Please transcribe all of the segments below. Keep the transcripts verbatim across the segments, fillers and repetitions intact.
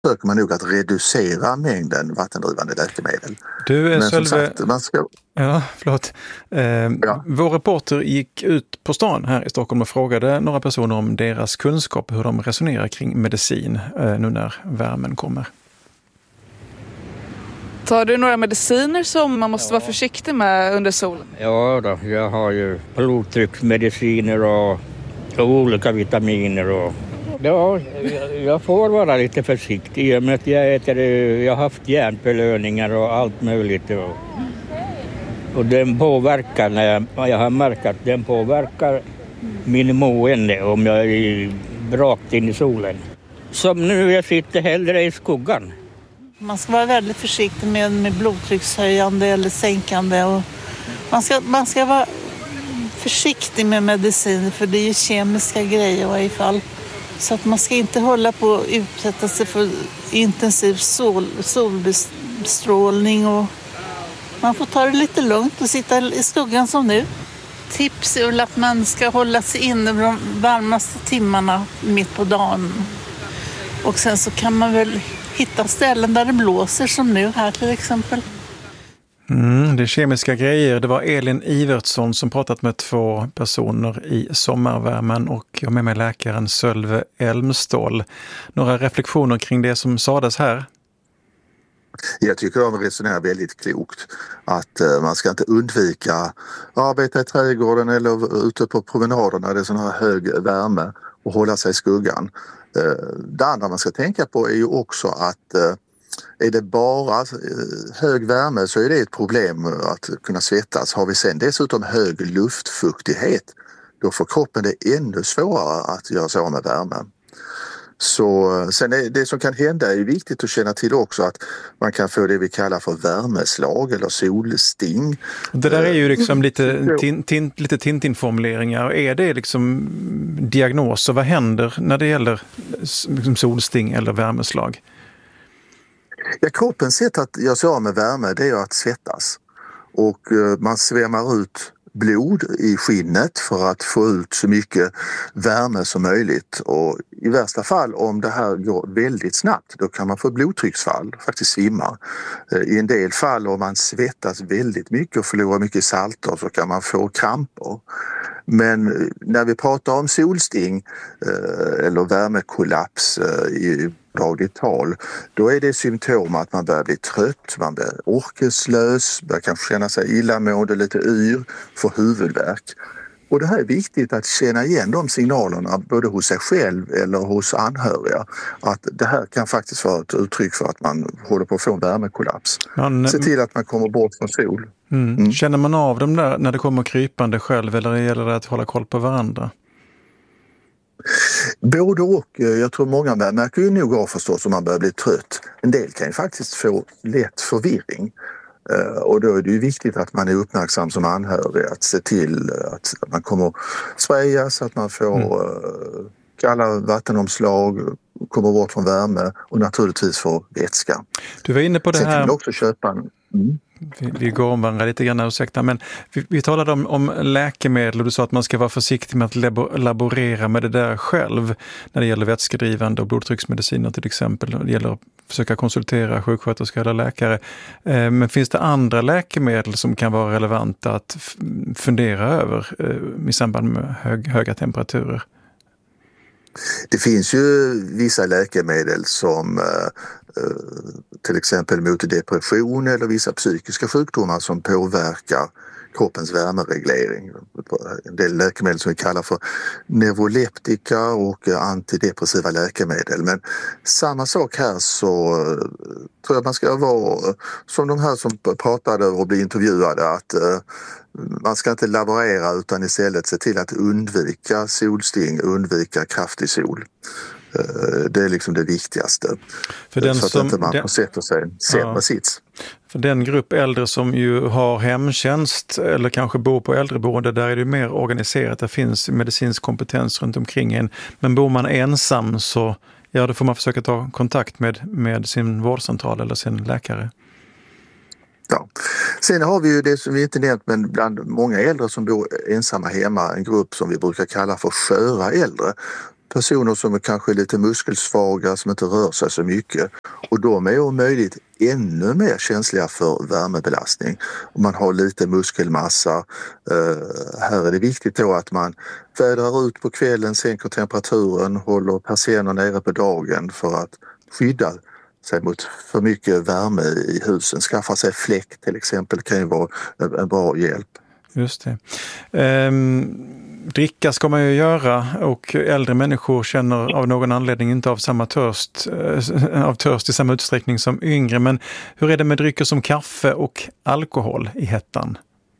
försöker man nog att reducera mängden vattendrivande läkemedel. Du, Men Sölve... som sagt, man ska... Ja, förlåt. Eh, ja. Vår reporter gick ut på stan här i Stockholm och frågade några personer om deras kunskap, hur de resonerar kring medicin eh, nu när värmen kommer. Tar du några mediciner som man måste ja. vara försiktig med under solen? Ja då, jag har ju blodtrycksmediciner och, och olika vitaminer. Och, ja, jag får vara lite försiktig i och med att jag, äter, jag har haft hjärnbelöningar och allt möjligt. Och, och den påverkar, när jag, jag har märkt att den påverkar min mående om jag är rakt in i solen. Som nu, jag sitter hellre i skuggan. Man ska vara väldigt försiktig med, med blodtryckshöjande eller sänkande. Och man, ska, man ska vara försiktig med medicin för det är ju kemiska grejer i varje fall. Så att man ska inte hålla på att utsätta sig för intensiv sol, solbestrålning. Och man får ta det lite lugnt och sitta i skuggan som nu. Tips är väl att man ska hålla sig inne de varmaste timmarna mitt på dagen. Och sen så kan man väl hitta ställen där det blåser som nu här till exempel. Mm, det är kemiska grejer. Det var Elin Ivertsson som pratat med två personer i sommarvärmen och jag med mig läkaren Sölve Elmstål. Några reflektioner kring det som sades här? Jag tycker de resonerar väldigt klokt. Att uh, man ska inte undvika att arbeta i trädgården eller ute på promenaderna när det är sån här hög värme och hålla sig i skuggan. Det andra man ska tänka på är ju också att är det bara hög värme så är det ett problem att kunna svettas. Har vi sen dessutom hög luftfuktighet då får kroppen det ännu svårare att göra sig av med värme. Så sen är det som kan hända är viktigt att känna till också att man kan få det vi kallar för värmeslag eller solsting. Det där är ju liksom lite, tin, tin, lite Tintin-formuleringar. Är det liksom diagnoser? Vad händer när det gäller liksom solsting eller värmeslag? Ja, kroppens sätt att göra sig av med värme det är att svettas. Och man svämmar ut blod i skinnet för att få ut så mycket värme som möjligt och i värsta fall om det här går väldigt snabbt då kan man få blodtrycksfall, faktiskt svimma. I en del fall om man svettas väldigt mycket och förlorar mycket salter så kan man få kramper. Men när vi pratar om solsting eller värmekollaps i dagligt tal, då är det symptom att man börjar bli trött, man blir orkeslös, börjar kanske känna sig illamående, lite yr, får huvudvärk. Och det här är viktigt att känna igen de signalerna både hos sig själv eller hos anhöriga. Att det här kan faktiskt vara ett uttryck för att man håller på att få en värmekollaps. Man, Se till att man kommer bort från sol. Mm. Mm. Känner man av dem där när det kommer krypande själv eller gäller det att hålla koll på varandra? Både och. Jag tror många märker ju nog av förstås om man börjar bli trött. En del kan ju faktiskt få lätt förvirring. Och då är det ju viktigt att man är uppmärksam som anhörig att se till att man kommer sprayas, att man får mm. kalla vattenomslag, kommer bort från värme och naturligtvis får vätska. Du var inne på det Sen här... kan man också köpa en... Mm. Vi, vi går om varandra lite grann, ursäkta, men vi, vi talade om, om läkemedel och du sa att man ska vara försiktig med att labor, laborera med det där själv när det gäller vätskedrivande och blodtrycksmediciner till exempel. Det gäller att försöka konsultera sjuksköterska eller läkare. Eh, men finns det andra läkemedel som kan vara relevanta att f- fundera över eh, i samband med hög, höga temperaturer? Det finns ju vissa läkemedel som eh, till exempel mot depression eller vissa psykiska sjukdomar som påverkar kroppens värmereglering. En del läkemedel som vi kallar för neuroleptika och antidepressiva läkemedel. Men samma sak här så tror jag man ska vara som de här som pratade och blev intervjuade att eh, man ska inte laborera utan istället se till att undvika solsting, undvika kraftig sol. Det är liksom det viktigaste. För den så att som, inte man den, sätter sig sämre ja. sits. För den grupp äldre som ju har hemtjänst eller kanske bor på äldreboende, där är det mer organiserat. Det finns medicinsk kompetens runt omkring en. Men bor man ensam så ja, då får man försöka ta kontakt med, med sin vårdcentral eller sin läkare. Ja. Sen har vi ju det som vi inte nämnt, men bland många äldre som bor ensamma hemma, en grupp som vi brukar kalla för sköra äldre. personer som är kanske lite muskelsvaga, som inte rör sig så mycket. Och de är om möjligt ännu mer känsliga för värmebelastning. Om man har lite muskelmassa. Uh, här är det viktigt då att man vädrar ut på kvällen, sänker temperaturen, håller persienner nere på dagen för att skydda sig mot för mycket värme i husen. Skaffa sig fläkt till exempel kan ju vara en bra hjälp. Just det. Ehm, dricka ska man ju göra och äldre människor känner av någon anledning inte av samma törst, av törst i samma utsträckning som yngre. Men hur är det med drycker som kaffe och alkohol i hettan?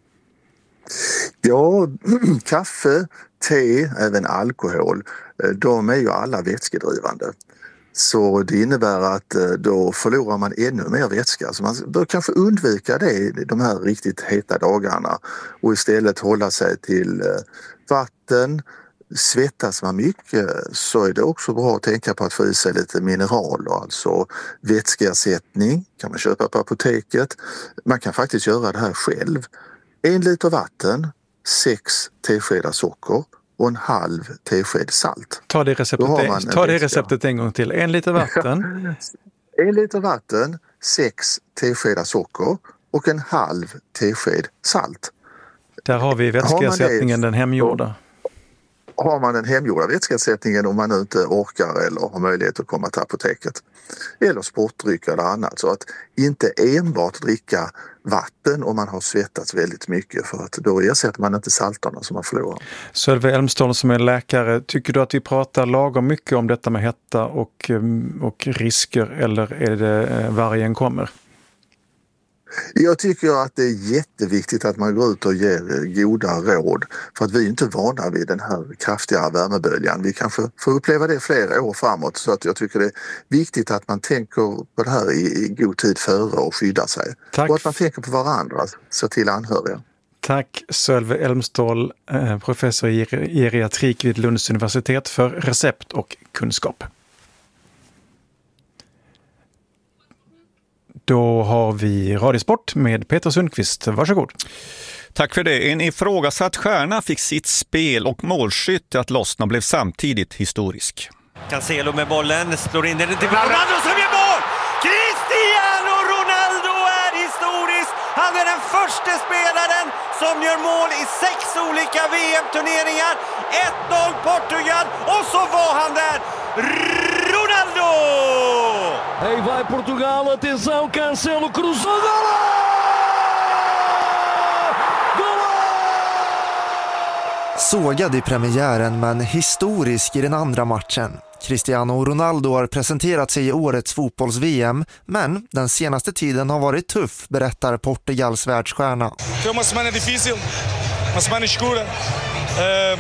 Ja, kaffe, te, även alkohol, de är ju alla vätskedrivande. Så det innebär att då förlorar man ännu mer vätska. Så man bör kanske undvika det de här riktigt heta dagarna och istället hålla sig till vatten. Svettas man mycket så är det också bra att tänka på att få i sig lite mineraler, alltså vätskeersättning kan man köpa på apoteket. Man kan faktiskt göra det här själv. En liter vatten, sex teskedar socker och en halv tesked salt. Ta det receptet, ta det receptet en gång till. En liter vatten. en liter vatten, sex teskedar socker och en halv tesked salt. Där har vi vätskeersättningen, den hemgjorda. Har man den hemgjorda vätskeersättningen om man nu inte orkar eller har möjlighet att komma till apoteket. Eller sportdryck eller annat. Så att inte enbart dricka vatten om man har svettats väldigt mycket, för att då ersätter man inte salterna som man förlorar. Sölve Elmståhl som är läkare, tycker du att vi pratar lagom mycket om detta med hetta och, och risker, eller är det vargen kommer? Jag tycker att det är jätteviktigt att man går ut och ger goda råd, för att vi är inte vana vid den här kraftiga värmeböljan. Vi kanske får uppleva det flera år framåt, så att jag tycker det är viktigt att man tänker på det här i, i god tid före och skyddar sig. Tack. Och att man tänker på varandra, så till anhöriga. Tack Sölve Elmståhl, professor i geriatrik vid Lunds universitet, för recept och kunskap. Då har vi Radiosport med Peter Sundqvist. Varsågod. Tack för det. En ifrågasatt stjärna fick sitt spel och målskytte att lossna och blev samtidigt historisk. Cancelo med bollen, slår in den till Ronaldo som gör mål! Cristiano Ronaldo är historisk! Han är den första spelaren som gör mål i sex olika V M-turneringar. ett noll Portugal, och så var han där! Ronaldo! Aí vai Portugal, atenção, Cancelo cruzou, Sågad i premiären men historisk i den andra matchen. Cristiano Ronaldo har presenterat sig i årets fotbolls-V M, men den senaste tiden har varit tuff, berättar Portugals världsstjärna. Det var en semana difícil, en semana escura. Um...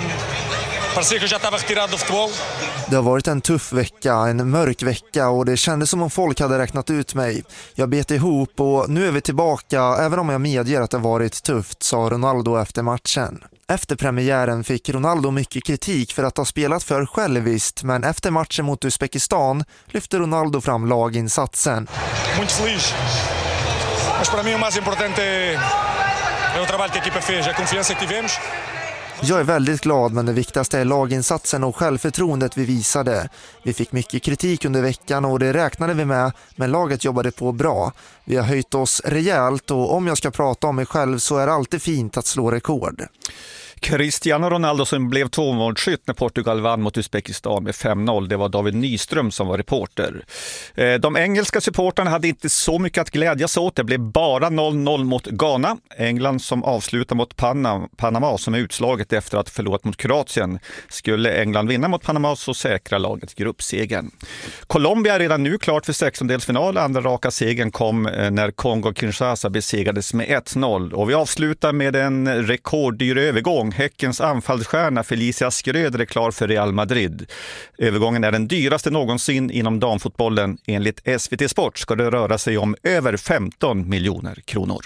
Det har varit en tuff vecka, en mörk vecka, och det kändes som om folk hade räknat ut mig. Jag bet ihop och nu är vi tillbaka, även om jag medger att det varit tufft, sa Ronaldo efter matchen. Efter premiären fick Ronaldo mycket kritik för att ha spelat för själviskt, men efter matchen mot Uzbekistan lyfte Ronaldo fram laginsatsen. Muito feliz. Mas para mim o mais importante é o trabalho que a equipa fez, a confiança que tivemos. Jag är väldigt glad, men det viktigaste är laginsatsen och självförtroendet vi visade. Vi fick mycket kritik under veckan och det räknade vi med, men laget jobbade på bra. Vi har höjt oss rejält, och om jag ska prata om mig själv så är det alltid fint att slå rekord. Cristiano Ronaldo som blev tvåmålsskytt när Portugal vann mot Uzbekistan med fem noll. Det var David Nyström som var reporter. De engelska supportarna hade inte så mycket att glädjas åt. Det blev bara noll noll mot Ghana. England som avslutar mot Panama, Panama som är utslaget efter att förlorat mot Kroatien. Skulle England vinna mot Panama så säkrar laget gruppsegern. Colombia är redan nu klart för sextondelsfinal. Andra raka segern kom när Kongo-Kinshasa besegrades med ett noll. Och vi avslutar med en rekorddyr övergång. Häckens anfallsstjärna Felicia Schröder är klar för Real Madrid. Övergången är den dyraste någonsin inom damfotbollen. Enligt S V T Sport ska det röra sig om över femton miljoner kronor.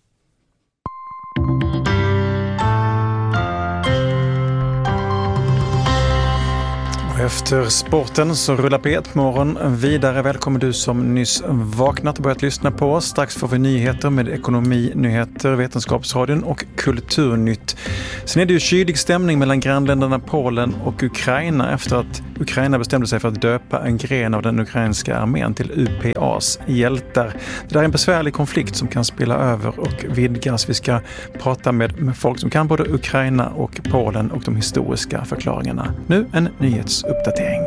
Efter sporten så rullar P ett morgon vidare. Välkommen du som nyss vaknat och börjat lyssna på oss. Strax får vi nyheter med ekonominyheter, Vetenskapsradion och Kulturnytt. Sen är det ju kylig stämning mellan grannländerna Polen och Ukraina efter att Ukraina bestämde sig för att döpa en gren av den ukrainska armén till U P A:s hjältar. Det där är en besvärlig konflikt som kan spilla över och vidgas. Vi ska prata med, med folk som kan både Ukraina och Polen och de historiska förklaringarna. Nu en nyhetsuppdatering.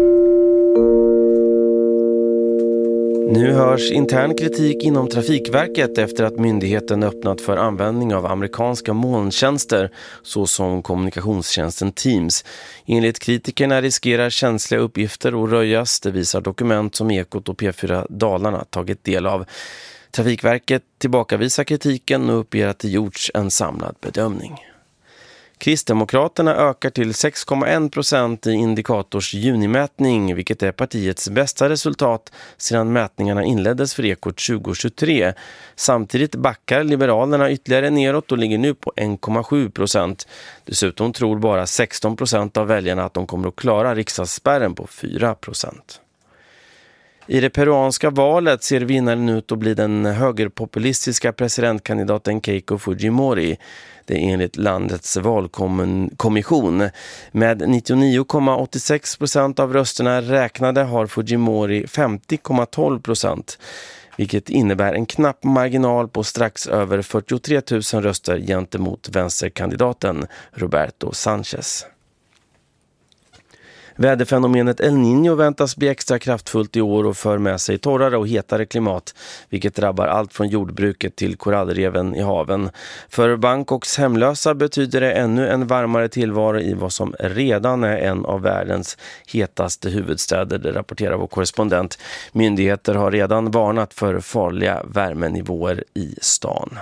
Nu hörs intern kritik inom Trafikverket efter att myndigheten öppnat för användning av amerikanska molntjänster såsom kommunikationstjänsten Teams. Enligt kritikerna riskerar känsliga uppgifter att röjas. Det visar dokument som Ekot och P fyra Dalarna tagit del av. Trafikverket tillbakavisar kritiken och uppger att det gjorts en samlad bedömning. Kristdemokraterna ökar till sex komma en procent i Indikators junimätning, vilket är partiets bästa resultat sedan mätningarna inleddes för Ekot tjugohundratjugotre. Samtidigt backar Liberalerna ytterligare neråt och ligger nu på en komma sju procent. Dessutom tror bara sexton procent av väljarna att de kommer att klara riksdagsspärren på fyra procent. I det peruanska valet ser vinnaren ut att bli den högerpopulistiska presidentkandidaten Keiko Fujimori. Det är enligt landets valkommission. Med nittionio komma åttiosex procent av rösterna räknade har Fujimori femtio komma tolv procent. Vilket innebär en knapp marginal på strax över fyrtiotre tusen röster gentemot vänsterkandidaten Roberto Sanchez. Väderfenomenet El Niño väntas bli extra kraftfullt i år och för med sig torrare och hetare klimat, vilket drabbar allt från jordbruket till korallreven i haven. För Bangkoks hemlösa betyder det ännu en varmare tillvaro i vad som redan är en av världens hetaste huvudstäder, det rapporterar vår korrespondent. Myndigheter har redan varnat för farliga värmenivåer i stan.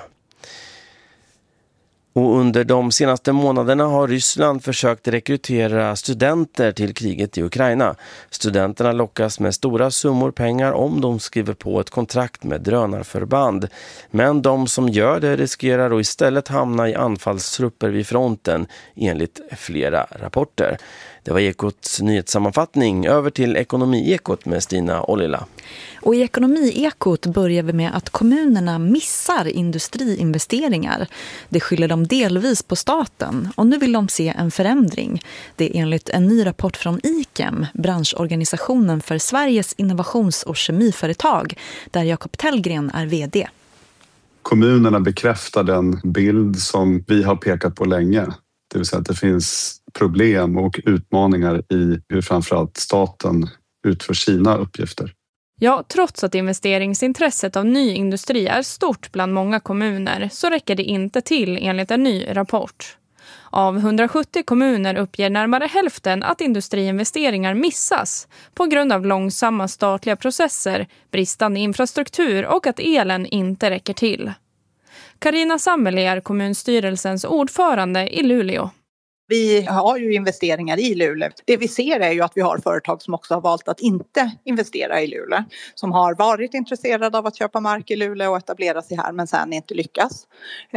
Och under de senaste månaderna har Ryssland försökt rekrytera studenter till kriget i Ukraina. Studenterna lockas med stora summor pengar om de skriver på ett kontrakt med drönarförband. Men de som gör det riskerar att istället hamna i anfallstrupper vid fronten, enligt flera rapporter. Det var Ekots nyhetssammanfattning. Över till Ekonomi-Ekot med Stina Ollila. Och i Ekonomi-Ekot börjar vi med att kommunerna missar industriinvesteringar. Det skyller de delvis på staten och nu vill de se en förändring. Det är enligt en ny rapport från I K E M, branschorganisationen för Sveriges innovations- och kemiföretag, där Jakob Tellgren är vd. Kommunerna bekräftar den bild som vi har pekat på länge. Det vill säga att det finns problem och utmaningar i hur framförallt staten utför sina uppgifter. Ja, trots att investeringsintresset av ny industri är stort bland många kommuner så räcker det inte till enligt en ny rapport. Av hundrasjuttio kommuner uppger närmare hälften att industriinvesteringar missas på grund av långsamma statliga processer, bristande infrastruktur och att elen inte räcker till. Carina Sammeli är kommunstyrelsens ordförande i Luleå. Vi har ju investeringar i Luleå. Det vi ser är ju att vi har företag som också har valt att inte investera i Luleå. Som har varit intresserade av att köpa mark i Luleå och etablera sig här men sen inte lyckas.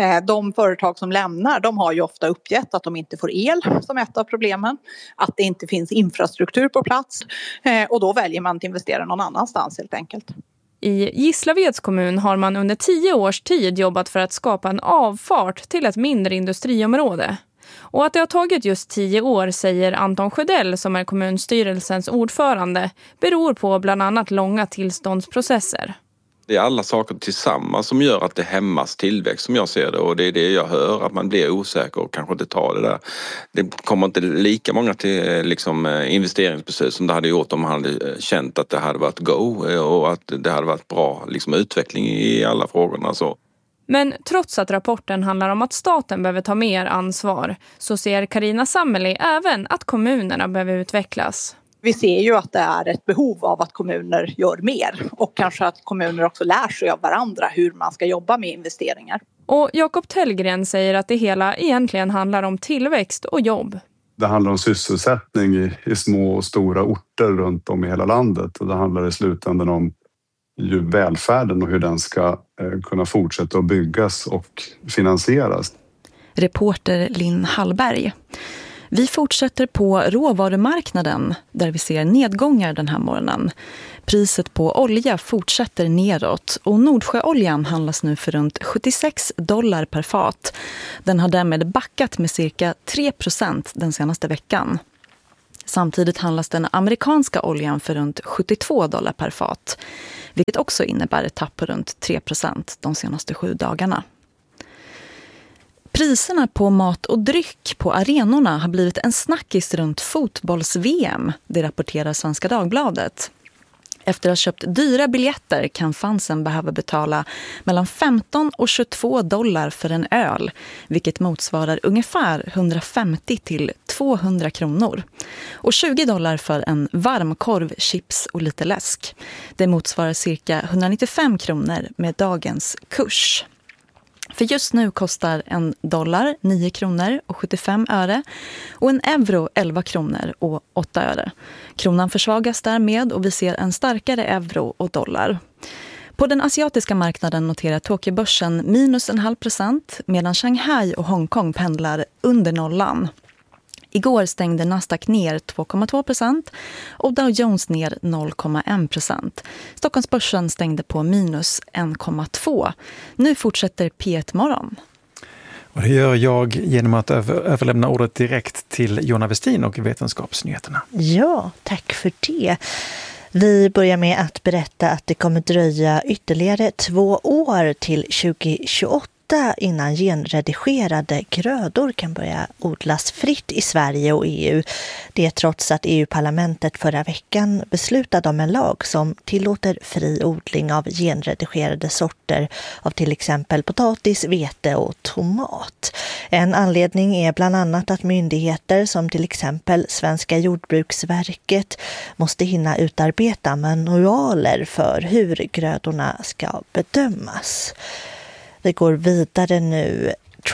De företag som lämnar, de har ju ofta uppgett att de inte får el som ett av problemen. Att det inte finns infrastruktur på plats och då väljer man att investera någon annanstans helt enkelt. I Gislaveds kommun har man under tio års tid jobbat för att skapa en avfart till ett mindre industriområde. Och att det har tagit just tio år, säger Anton Sjödell som är kommunstyrelsens ordförande, beror på bland annat långa tillståndsprocesser. Det är alla saker tillsammans som gör att det hämmas tillväxt som jag ser det, och det är det jag hör, att man blir osäker och kanske inte tar det där. Det kommer inte lika många till liksom, investeringsbeslut som det hade gjort om man hade känt att det hade varit go och att det hade varit bra liksom, utveckling i alla frågorna. Så. Men trots att rapporten handlar om att staten behöver ta mer ansvar så ser Carina Sammeli även att kommunerna behöver utvecklas. Vi ser ju att det är ett behov av att kommuner gör mer och kanske att kommuner också lär sig av varandra hur man ska jobba med investeringar. Och Jakob Tellgren säger att det hela egentligen handlar om tillväxt och jobb. Det handlar om sysselsättning i, i små och stora orter runt om i hela landet, och det handlar i slutändan om ju välfärden och hur den ska eh, kunna fortsätta att byggas och finansieras. Reporter Linn Hallberg. Vi fortsätter på råvarumarknaden där vi ser nedgångar den här morgonen. Priset på olja fortsätter neråt och Nordsjöoljan handlas nu för runt sjuttiosex dollar per fat. Den har därmed backat med cirka tre procent den senaste veckan. Samtidigt handlas den amerikanska oljan för runt sjuttiotvå dollar per fat, vilket också innebär ett tapp på runt tre procent de senaste sju dagarna. Priserna på mat och dryck på arenorna har blivit en snackis runt fotbolls-V M, det rapporterar Svenska Dagbladet. Efter att ha köpt dyra biljetter kan fansen behöva betala mellan femton och tjugotvå dollar för en öl, vilket motsvarar ungefär hundrafemtio till tvåhundra kronor. Och tjugo dollar för en varmkorv, chips och lite läsk. Det motsvarar cirka etthundranittiofem kronor med dagens kurs. För just nu kostar en dollar nio kronor och sjuttiofem öre och en euro elva kronor och åtta öre. Kronan försvagas därmed och vi ser en starkare euro och dollar. På den asiatiska marknaden noterar Tokyobörsen minus en halv procent medan Shanghai och Hongkong pendlar under nollan. Igår stängde Nasdaq ner två komma två procent och Dow Jones ner noll komma en procent. Stockholmsbörsen stängde på minus en komma två. Nu fortsätter P ett-morgon. Och det gör jag genom att över, överlämna ordet direkt till Jonna Westin och Vetenskapsnyheterna. Ja, tack för det. Vi börjar med att berätta att det kommer dröja ytterligare två år till tjugo tjugoåtta innan genredigerade grödor kan börja odlas fritt i Sverige och E U. Det är trots att E U-parlamentet förra veckan beslutade om en lag som tillåter fri odling av genredigerade sorter av till exempel potatis, vete och tomat. En anledning är bland annat att myndigheter som till exempel Svenska Jordbruksverket måste hinna utarbeta manualer för hur grödorna ska bedömas. Vi går vidare nu.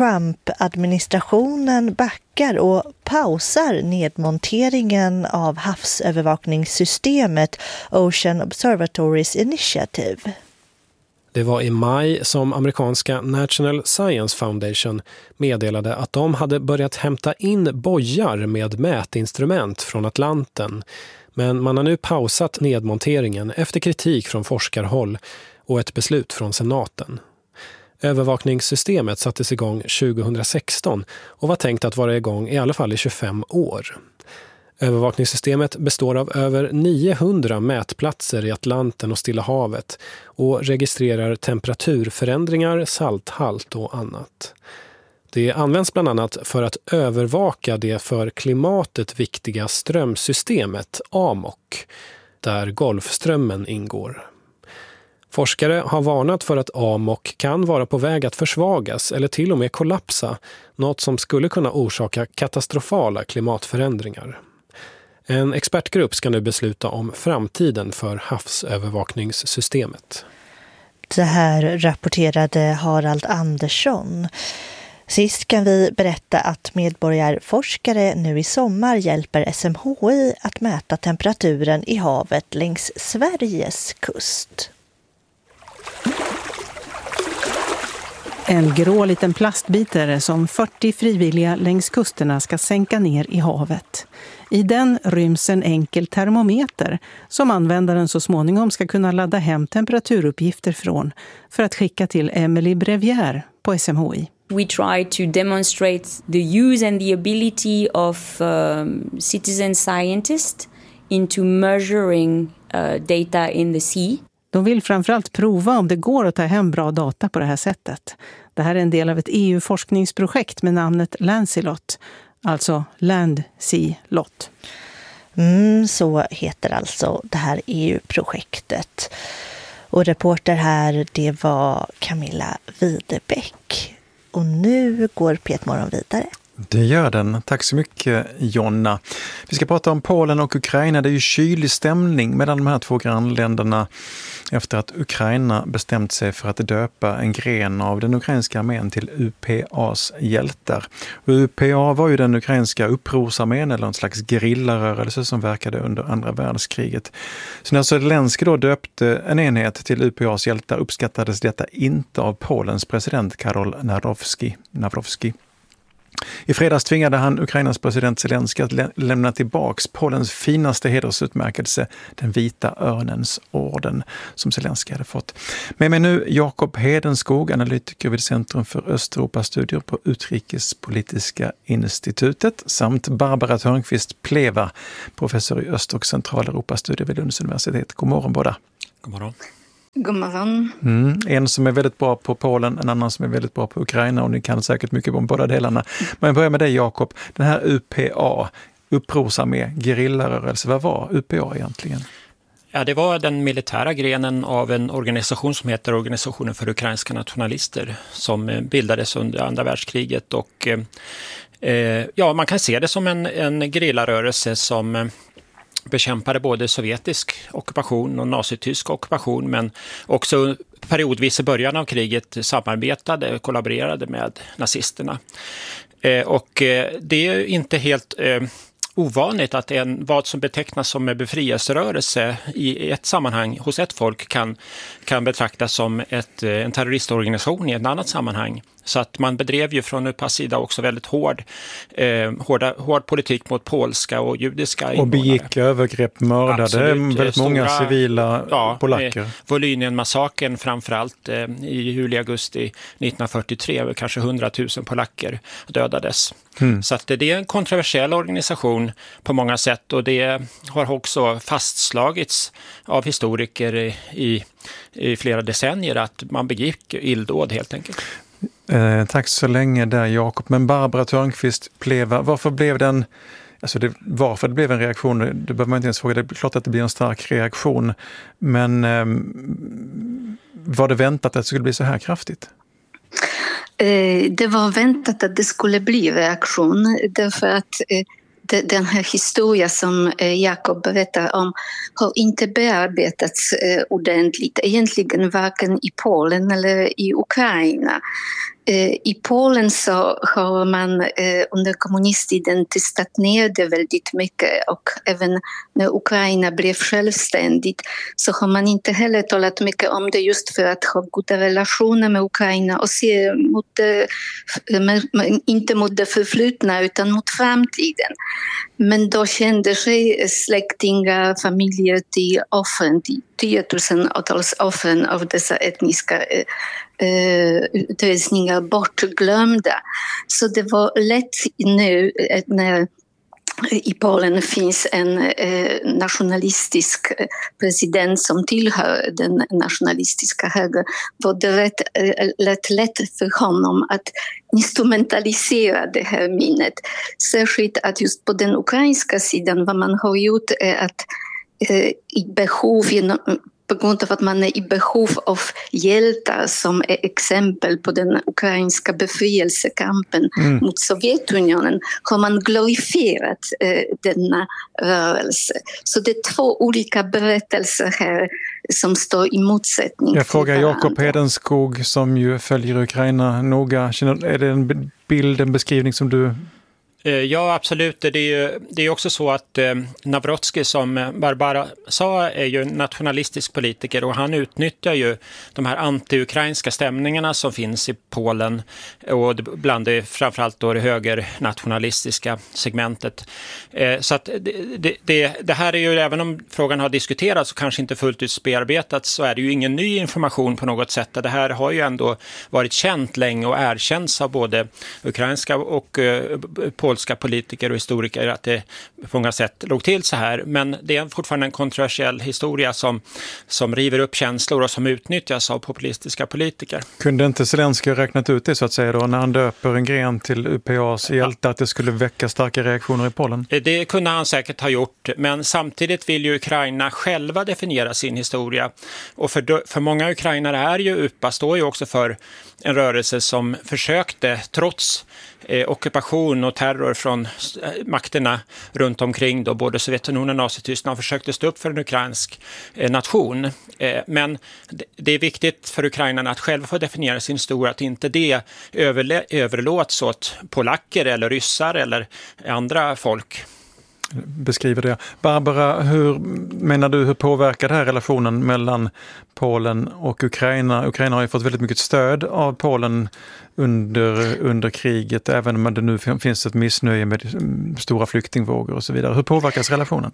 Trump-administrationen backar och pausar nedmonteringen av havsövervakningssystemet Ocean Observatories Initiative. Det var i maj som amerikanska National Science Foundation meddelade att de hade börjat hämta in bojar med mätinstrument från Atlanten. Men man har nu pausat nedmonteringen efter kritik från forskarhåll och ett beslut från senaten. Övervakningssystemet sattes igång tjugohundrasexton och var tänkt att vara igång i alla fall i tjugofem år. Övervakningssystemet består av över niohundra mätplatser i Atlanten och Stilla havet och registrerar temperaturförändringar, salthalt och annat. Det används bland annat för att övervaka det för klimatet viktiga strömsystemet A M O C, där Golfströmmen ingår. Forskare har varnat för att A M O C kan vara på väg att försvagas eller till och med kollapsa, något som skulle kunna orsaka katastrofala klimatförändringar. En expertgrupp ska nu besluta om framtiden för havsövervakningssystemet. Det här rapporterade Harald Andersson. Sist kan vi berätta att medborgarforskare nu i sommar hjälper S M H I att mäta temperaturen i havet längs Sveriges kust. En grå liten plastbitare som fyrtio frivilliga längs kusterna ska sänka ner i havet. I den ryms en enkel termometer som användaren så småningom ska kunna ladda hem temperaturuppgifter från för att skicka till Emily Brevier på S M H I. We try to demonstrate the use and the ability of um, citizen scientists into measuring uh, data in the sea. De vill framförallt prova om det går att ta hem bra data på det här sättet. Det här är en del av ett E U-forskningsprojekt med namnet Lancelot, alltså Land Sea Lot. Mm, så heter alltså det här E U-projektet. Och reporter här, det var Camilla Widebeck. Och nu går P ett-morgon vidare. Det gör den. Tack så mycket, Jonna. Vi ska prata om Polen och Ukraina. Det är ju kylig stämning mellan de här två grannländerna efter att Ukraina bestämt sig för att döpa en gren av den ukrainska armén till U P A:s hjältar. Och U P A var ju den ukrainska upprorsarmén eller en slags gerillarörelse som verkade under andra världskriget. Så när Zelensky då döpte en enhet till U P A:s hjältar uppskattades detta inte av Polens president Karol Nawrocki. Nawrocki. I fredags tvingade han Ukrainas president Zelensky att lä- lämna tillbaks Polens finaste hedersutmärkelse, den vita örnens orden, som Zelensky hade fått. Med mig nu Jakob Hedenskog, analytiker vid Centrum för Östeuropastudier på Utrikespolitiska institutet, samt Barbara Törnqvist Pleva, professor i Öst- och Centraleuropastudier vid Lunds universitet. God morgon båda. God morgon. God morgon. Mm, en som är väldigt bra på Polen, en annan som är väldigt bra på Ukraina, och ni kan säkert mycket om båda delarna. Men jag börjar med dig Jakob. Den här U P A, upprorsarmé, gerillarörelse, vad var U P A egentligen? Ja, det var den militära grenen av en organisation som heter Organisationen för ukrainska nationalister, som bildades under andra världskriget, och eh, ja, man kan se det som en, en gerillarörelse som bekämpade både sovjetisk ockupation och nazitysk ockupation, men också periodvis i början av kriget samarbetade och kollaborerade med nazisterna. Eh, och eh, det är inte helt eh, ovanligt att en, vad som betecknas som en befrielserörelse i ett sammanhang hos ett folk kan, kan betraktas som ett, en terroristorganisation i ett annat sammanhang. Så att man bedrev ju från U P A:s sida också väldigt hård, eh, hårda, hård politik mot polska och judiska invånare. Och begick övergrepp, mördade Absolut. väldigt Stora, många civila ja, polacker. Volynien-massakern framförallt eh, i juli-augusti nittonhundrafyrtiotre, kanske hundratusen polacker dödades. Mm. Så att det är en kontroversiell organisation på många sätt, och det har också fastslagits av historiker i, i flera decennier att man begick illdåd helt enkelt. Eh, tack så länge där Jakob. Men Barbara Törnqvist Pleva, varför blev den, alltså det, varför det blev en reaktion, det behöver man inte ens fråga, det är klart att det blir en stark reaktion, men eh, var det väntat att det skulle bli så här kraftigt? Eh, det var väntat att det skulle bli reaktion, därför att eh, den här historien som Jakob berättar om har inte bearbetats ordentligt, egentligen varken i Polen eller i Ukraina. I Polen så har man under kommunisttiden testat ner det väldigt mycket, och även när Ukraina blev självständigt så har man inte heller talat mycket om det, just för att ha goda relationer med Ukraina och se mot det, inte mot det förflutna utan mot framtiden. Men då kände sig släktingar, familjer till offren, till tiotusentals offren av dessa etniska utrensningar bortglömda. Så det var lätt nu när i Polen finns en eh, nationalistisk president som tillhör den nationalistiska höger, var det rätt, eh, lätt, lätt för honom att instrumentalisera det här minnet. Särskilt att just på den ukrainska sidan vad man har gjort är att eh, i behov genom på grund av att man är i behov av hjältar som är exempel på den ukrainska befrielsekampen mm. mot Sovjetunionen, har man glorifierat eh, denna rörelse. Så det är två olika berättelser här som står i motsättning. Jag frågar Jakob Hedenskog som ju följer Ukraina noga. Är det en bild, en beskrivning som du... Ja, absolut. Det är ju det är också så att eh, Nawrocki, som Barbara sa, är ju en nationalistisk politiker, och han utnyttjar ju de här anti-ukrainska stämningarna som finns i Polen, och bland det framförallt då det högernationalistiska segmentet. Eh, så att det, det, det, det här är ju, även om frågan har diskuterats och kanske inte fullt ut bearbetats, så är det ju ingen ny information på något sätt. Det här har ju ändå varit känt länge och erkänns av både ukrainska och eh, polska politiker och historiker att det på många sätt låg till så här. Men det är fortfarande en kontroversiell historia som, som river upp känslor och som utnyttjas av populistiska politiker. Kunde inte Zelensky ha räknat ut det så att säga då, när han döper en gren till U P A:s hjälte, att det skulle väcka starka reaktioner i Polen? Det kunde han säkert ha gjort, men samtidigt vill ju Ukraina själva definiera sin historia. Och för, för många ukrainare är ju U P A står ju också för en rörelse som försökte, trots eh, ockupation och terror från eh, makterna runt omkring, då både Sovjetunionen och Nazityskland, försökte stå upp för en ukrainsk eh, nation. Eh, men det, det är viktigt för ukrainarna att själva få definiera sin historia, att inte det överle- överlåts åt polacker eller ryssar eller andra folk. beskriver det. Barbara, hur menar du, hur påverkar det här relationen mellan Polen och Ukraina? Ukraina har ju fått väldigt mycket stöd av Polen under, under kriget, även om det nu finns ett missnöje med stora flyktingvågor och så vidare. Hur påverkas relationen?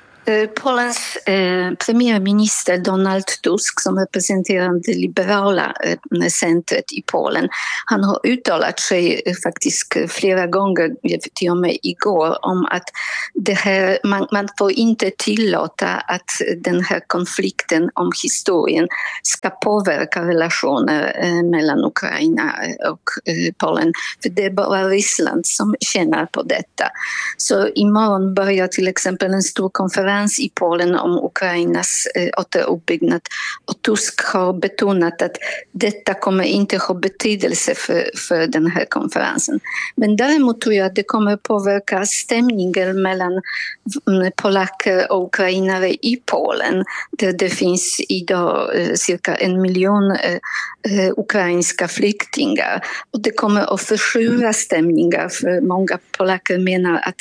Polens eh, premiärminister Donald Tusk, som representerar det liberala eh, centret i Polen, han har uttalat sig eh, faktiskt flera gånger, till och med igår, om att det här, man, man får inte tillåta att den här konflikten om historien ska påverka relationer eh, mellan Ukraina och eh, Polen. För det är bara Ryssland som tjänar på detta. Så imorgon börjar till exempel en stor konferens i Polen om Ukrainas eh, återuppbyggnad, och Tusk har betonat att detta kommer inte ha betydelse för, för den här konferensen. Men däremot tror jag att det kommer påverka stämningen mellan polacker och ukrainare i Polen, där det finns idag eh, cirka en miljon eh, eh, ukrainska flyktingar, och det kommer att försura stämningar, för många polacker menar att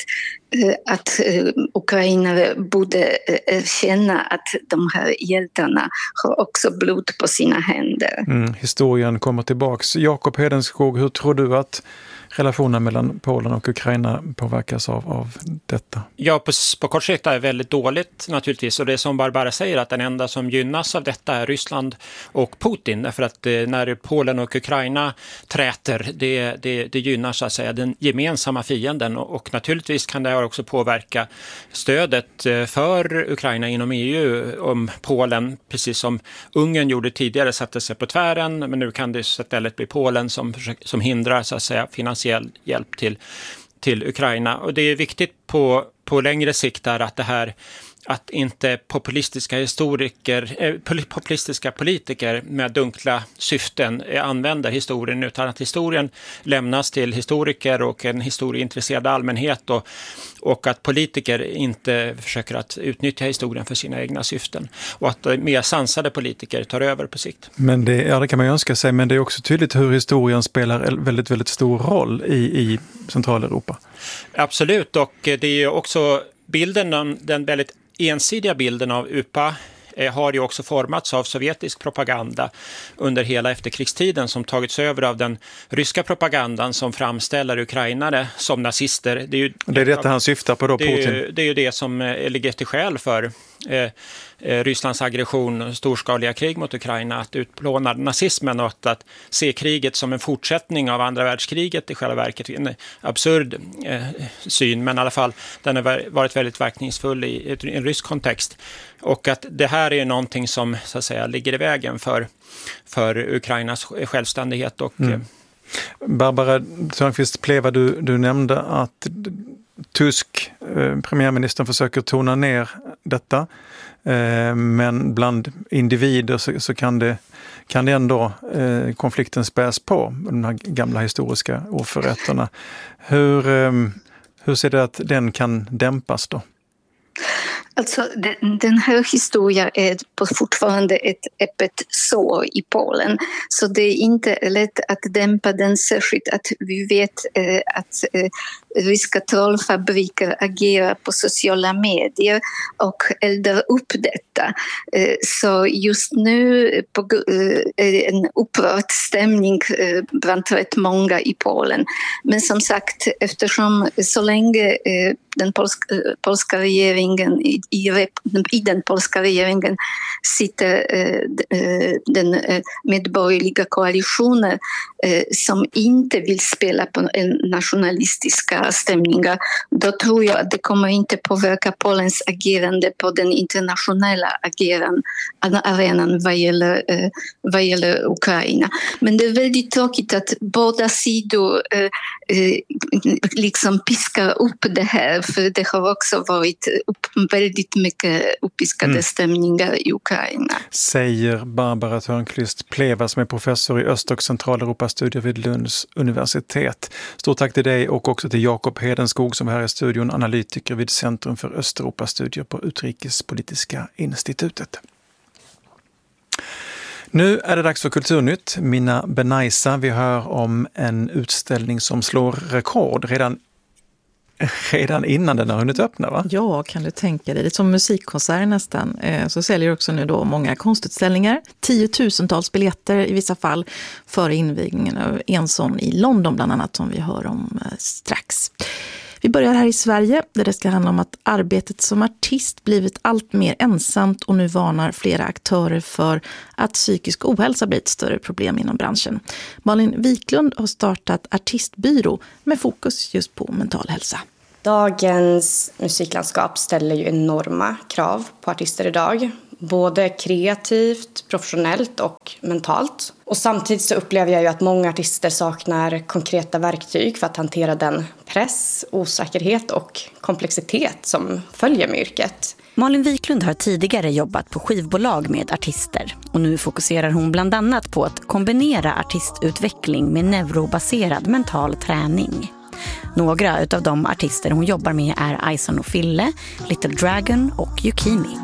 att ukrainare borde känna att de här hjältarna har också blod på sina händer. Mm, historien kommer tillbaks. Jakob Hedenskog, hur tror du att relationen mellan Polen och Ukraina påverkas av, av detta? Ja, på, på kort sikt är det väldigt dåligt naturligtvis. Och det är som Barbara säger, att den enda som gynnas av detta är Ryssland och Putin. Därför att eh, när Polen och Ukraina träter, det, det, det gynnar så att säga den gemensamma fienden. Och, och naturligtvis kan det också påverka stödet eh, för Ukraina inom E U, om Polen, precis som Ungern gjorde tidigare, satte sig på tvären. Men nu kan det istället bli Polen som, som hindrar så att säga finansiell hjälp till, till Ukraina. Och det är viktigt på, på längre sikt där att det här, att inte populistiska historiker, eh, populistiska politiker med dunkla syften eh, använder historien, utan att historien lämnas till historiker och en historieintresserad allmänhet, och, och att politiker inte försöker att utnyttja historien för sina egna syften, och att mer sansade politiker tar över på sikt. Men det, ja, det kan man ju önska sig, men det är också tydligt hur historien spelar en väldigt, väldigt stor roll i, i Centraleuropa. Absolut, och det är ju också bilden om den väldigt ensidiga bilden av U P A eh, har ju också formats av sovjetisk propaganda under hela efterkrigstiden, som tagits över av den ryska propagandan som framställer ukrainare som nazister. Det är ju det är detta han syftar på då, det Putin. är ju, det är ju det som eh, ligger till skäl för eh, eh, Rysslands aggression och storskaliga krig mot Ukraina, att utplåna nazismen och att, att se kriget som en fortsättning av andra världskriget. I själva verket en absurd eh, syn, men i alla fall den har varit väldigt verkningsfull i, i en rysk kontext. Och att det här är någonting som så att säga ligger i vägen för, för Ukrainas självständighet. Och, mm. Barbara Törnqvist-Pleva, du, du nämnde att Tusk, eh, premiärministern, försöker tona ner detta. Eh, men bland individer så, så kan, det, kan det ändå eh, konflikten späs på, de här gamla historiska oförrätterna. Hur, eh, hur ser det att den kan dämpas då? Alltså, den, den här historien är fortfarande ett öppet sår i Polen. Så det är inte lätt att dämpa den, särskilt att vi vet eh, att eh, ryska trollfabriker agerar på sociala medier och eldar upp detta. Eh, så just nu på, eh, är det en upprörd stämning eh, bland rätt många i Polen. Men som sagt, eftersom så länge eh, den polska, polska regeringen i, i, i den polska regeringen sitter eh, den eh, medborgerliga koalitionen eh, som inte vill spela på en nationalistiska stämningar, då tror jag att det kommer inte påverka Polens agerande på den internationella ageran, arenan vad gäller, eh, vad gäller Ukraina. Men det är väldigt tråkigt att båda sidor eh, eh, liksom piskar upp det här, för det har också varit upp, väldigt mycket uppiskade mm. stämningar i Ukraina. Säger Barbara Törnqvist-Pleva, som är professor i Öst- och Centraleuropastudier vid Lunds universitet. Stort tack till dig och också till Jakob Hedenskog som är här i studion, analytiker vid Centrum för Östeuropastudier på Utrikespolitiska institutet. Nu är det dags för Kulturnytt. Mina Benaisa, vi hör om en utställning som slår rekord. Redan redan innan den har hunnit öppna, va? Ja, kan du tänka dig. Det är som musikkonserter nästan. Så säljer också nu då många konstutställningar. Tiotusentals biljetter i vissa fall före invigningen av en sån i London bland annat som vi hör om strax. Vi börjar här i Sverige där det ska handla om att arbetet som artist blivit allt mer ensamt och nu varnar flera aktörer för att psykisk ohälsa blir ett större problem inom branschen. Malin Wiklund har startat Artistbyrå med fokus just på mental hälsa. Dagens musiklandskap ställer ju enorma krav på artister idag. Både kreativt, professionellt och mentalt. Och samtidigt så upplever jag ju att många artister saknar konkreta verktyg för att hantera den press, osäkerhet och komplexitet som följer med yrket. Malin Wiklund har tidigare jobbat på skivbolag med artister och nu fokuserar hon bland annat på att kombinera artistutveckling med neurobaserad mental träning. Några av de artister hon jobbar med är Ison och Fille, Little Dragon och Yukimi.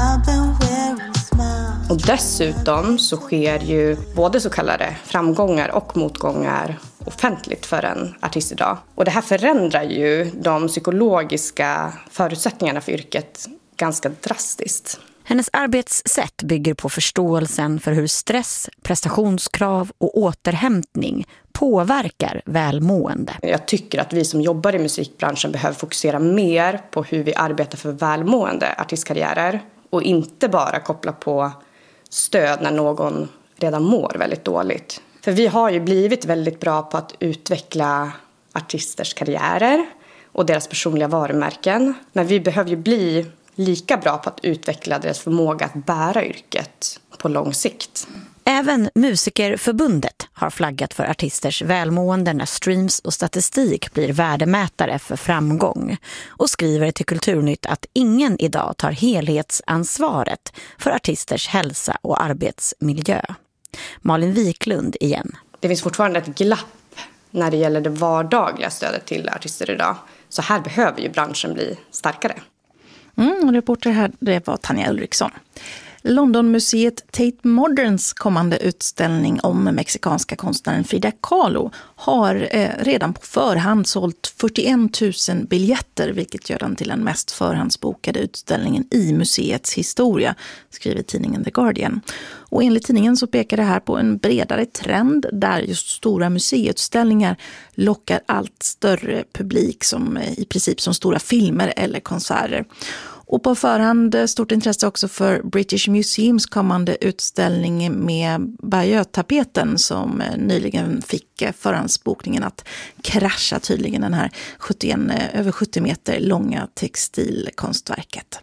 Och dessutom så sker ju både så kallade framgångar och motgångar offentligt för en artist idag. Och det här förändrar ju de psykologiska förutsättningarna för yrket ganska drastiskt. Hennes arbetssätt bygger på förståelsen för hur stress, prestationskrav och återhämtning påverkar välmående. Jag tycker att vi som jobbar i musikbranschen behöver fokusera mer på hur vi arbetar för välmående artistkarriärer och inte bara koppla på stöd när någon redan mår väldigt dåligt. För vi har ju blivit väldigt bra på att utveckla artisters karriärer och deras personliga varumärken. Men vi behöver ju bli lika bra på att utveckla deras förmåga att bära yrket på lång sikt. Även Musikerförbundet har flaggat för artisters välmående när streams och statistik blir värdemätare för framgång och skriver till Kulturnytt att ingen idag tar helhetsansvaret för artisters hälsa och arbetsmiljö. Malin Wiklund igen. Det finns fortfarande ett glapp när det gäller det vardagliga stödet till artister idag. Så här behöver ju branschen bli starkare. Mm, och reporter här, det var Tanja Ulriksson. Londonmuseet Tate Moderns kommande utställning om mexikanska konstnären Frida Kahlo har eh, redan på förhand sålt fyrtioen tusen biljetter, vilket gör den till den mest förhandsbokade utställningen i museets historia, skriver tidningen The Guardian. Och enligt tidningen så pekar det här på en bredare trend där just stora museiutställningar lockar allt större publik som i princip som stora filmer eller konserter. Och på förhand stort intresse också för British Museums kommande utställning med Bayeux-tapeten som nyligen fick förhandsbokningen att krascha tydligen den här sjuttioen, över sjuttio meter långa textilkonstverket.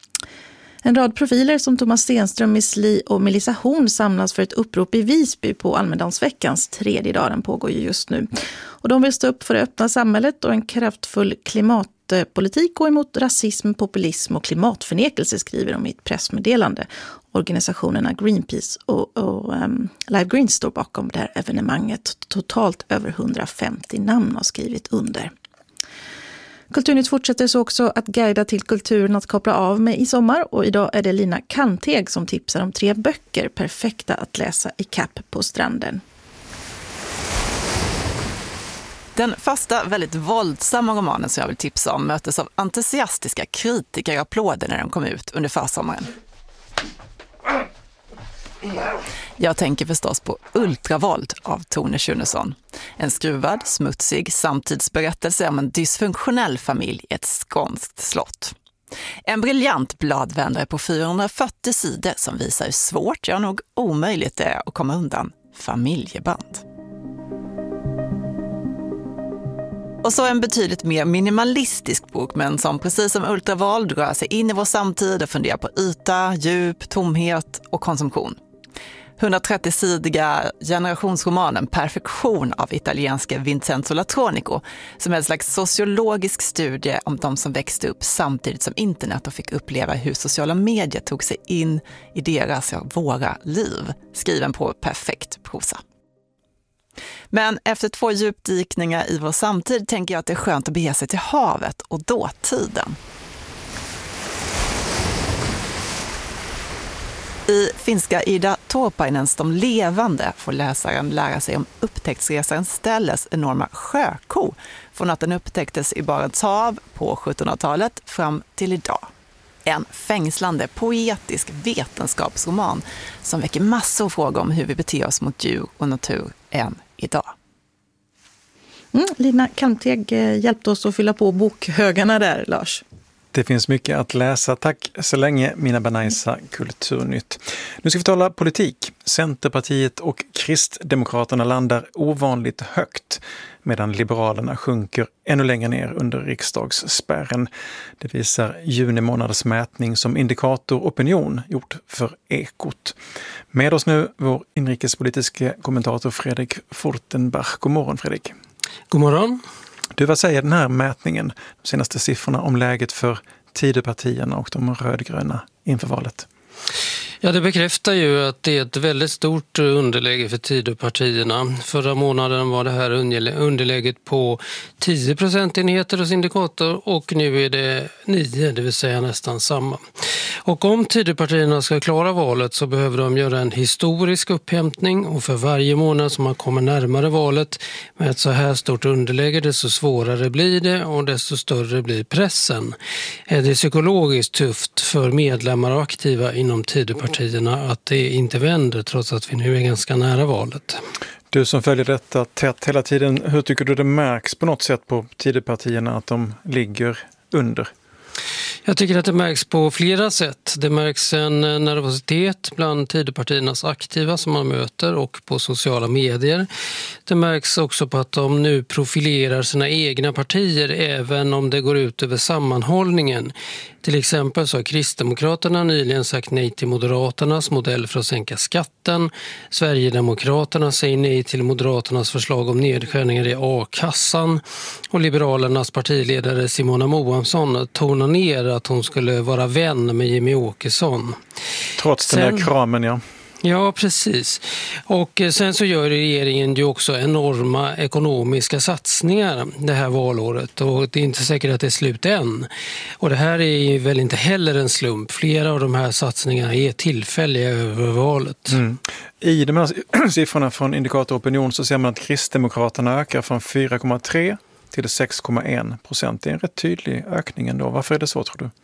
En rad profiler som Thomas Stenström, Miss Li och Melissa Horn samlas för ett upprop i Visby på Almedalsveckans tredje dag. Den pågår ju just nu. Och de vill stå upp för det öppna samhället och en kraftfull klimatpolitik och emot rasism, populism och klimatförnekelse, skriver de i ett pressmeddelande. Organisationerna Greenpeace och, och um, Live Green står bakom det här evenemanget. Totalt över hundrafemtio namn har skrivit under. Kulturnytt fortsätter så också att guida till kulturen att koppla av med i sommar, och idag är det Lina Kanteg som tipsar om tre böcker perfekta att läsa i kapp på stranden. Den första väldigt våldsamma romanen som jag vill tipsa om möttes av entusiastiska kritiker och applåder när den kom ut under försommaren. Jag tänker förstås på Ultravåld av Tone Schunnesson. En skruvad, smutsig samtidsberättelse om en dysfunktionell familj i ett skånskt slott. En briljant bladvändare på fyrahundrafyrtio sidor som visar hur svårt, ja nog omöjligt det är att komma undan familjeband. Och så en betydligt mer minimalistisk bok, men som precis som Ultravåld rör sig in i vår samtid och funderar på yta, djup, tomhet och konsumtion. hundratrettio-sidiga generationsromanen Perfektion av italienska Vincenzo Latronico, som är en slags sociologisk studie om de som växte upp samtidigt som internet och fick uppleva hur sociala medier tog sig in i deras, ja, våra liv, skriven på perfekt prosa. Men efter två djupdykningar i vår samtid tänker jag att det är skönt att bege sig till havet och dåtiden. I finska Ida Torpainens De levande får läsaren lära sig om upptäcktsresaren Stelles enorma sjöko från att den upptäcktes i Barents hav på sjuttonhundratalet fram till idag. En fängslande poetisk vetenskapsroman som väcker massor av frågor om hur vi beter oss mot djur och natur än idag. Mm, Lina Kalmteg hjälpte oss att fylla på bokhögarna där, Lars. Det finns mycket att läsa. Tack så länge, Mina Benaisa, Kulturnytt. Nu ska vi tala politik. Centerpartiet och Kristdemokraterna landar ovanligt högt medan Liberalerna sjunker ännu längre ner under riksdagsspärren. Det visar juni månads mätning som Indikator Opinion gjort för Ekot. Med oss nu vår inrikespolitiska kommentator Fredrik Fortenbach. God morgon, Fredrik. God morgon. Du, vad säger den här mätningen, de senaste siffrorna om läget för Tidöpartierna och de rödgröna inför valet? Ja, det bekräftar ju att det är ett väldigt stort underläge för Tidöpartierna. Förra månaden var det här underläget på tio procentenheter hos Indikator och nu är det nio, det vill säga nästan samma. Och om Tidöpartierna ska klara valet så behöver de göra en historisk upphämtning och för varje månad som man kommer närmare valet med ett så här stort underläge desto svårare blir det och desto större blir pressen. Det är psykologiskt tufft för medlemmar och aktiva inom Tidöpartierna att det inte vänder trots att vi nu är ganska nära valet. Du som följer detta tätt hela tiden, hur tycker du det märks på något sätt på Tidöpartierna att de ligger under? Jag tycker att det märks på flera sätt. Det märks en nervositet bland Tidöpartiernas aktiva som man möter och på sociala medier. Det märks också på att de nu profilerar sina egna partier även om det går ut över sammanhållningen. Till exempel så har Kristdemokraterna nyligen sagt nej till Moderaternas modell för att sänka skatten. Sverigedemokraterna säger nej till Moderaternas förslag om nedskärningar i a-kassan. Och Liberalernas partiledare Simona Moamsson tonar ner att hon skulle vara vän med Jimmy Åkesson. Trots den Sen... där kramen, ja. Ja, precis. Och sen så gör regeringen ju också enorma ekonomiska satsningar det här valåret och det är inte säkert att det är slut än. Och det här är väl inte heller en slump. Flera av de här satsningarna är tillfälliga över valet. Mm. I de här siffrorna från Indikator Opinion så ser man att Kristdemokraterna ökar från fyra komma tre till sex komma en procent. Det är en rätt tydlig ökning ändå. Varför är det så, tror du?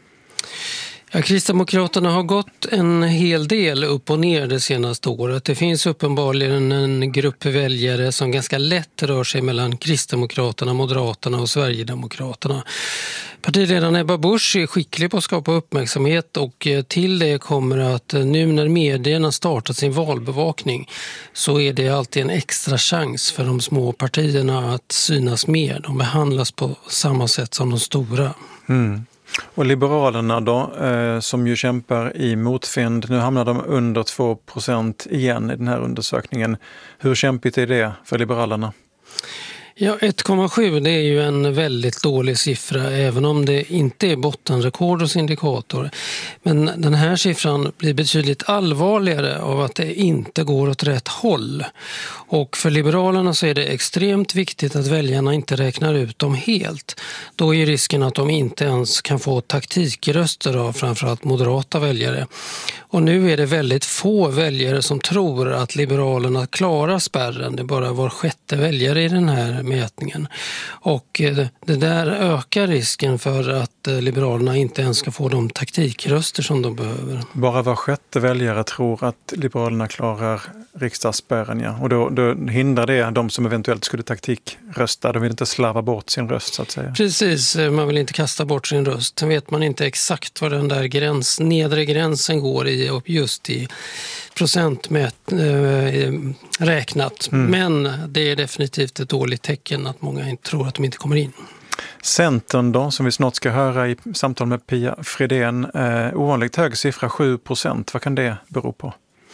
Ja, Kristdemokraterna har gått en hel del upp och ner det senaste året. Det finns uppenbarligen en grupp väljare som ganska lätt rör sig mellan Kristdemokraterna, Moderaterna och Sverigedemokraterna. Partiledaren Ebba Busch är skicklig på att skapa uppmärksamhet och till det kommer att nu när medierna startat sin valbevakning så är det alltid en extra chans för de små partierna att synas mer. De behandlas på samma sätt som de stora. Mm. Och Liberalerna då, eh, som ju kämpar i motvind, nu hamnar de under två procent igen i den här undersökningen. Hur kämpigt är det för Liberalerna? Ja, ett komma sju det är ju en väldigt dålig siffra även om det inte är bottenrekord hos Indikator. Men den här siffran blir betydligt allvarligare av att det inte går åt rätt håll. Och för Liberalerna så är det extremt viktigt att väljarna inte räknar ut dem helt. Då är risken att de inte ens kan få taktikröster av framförallt moderata väljare. Och nu är det väldigt få väljare som tror att Liberalerna klarar spärren. Det är bara var sjätte väljare i den här mätningen. Och det där ökar risken för att Liberalerna inte ens ska få de taktikröster som de behöver. Bara var sjätte väljare tror att Liberalerna klarar riksdagsspärren, ja. Och då, då hindrar det de som eventuellt skulle taktikrösta. De vill inte slarva bort sin röst, så att säga. Precis, man vill inte kasta bort sin röst. Sen vet man inte exakt var den där gräns, nedre gränsen går i och just i procentmät äh, räknat. Mm. Men det är definitivt ett dåligt tecken att många inte tror att de inte kommer in. Centern då, som vi snart ska höra i samtal med Pia Fredén, eh, ovanligt hög siffra, sju procent. Vad kan det bero på?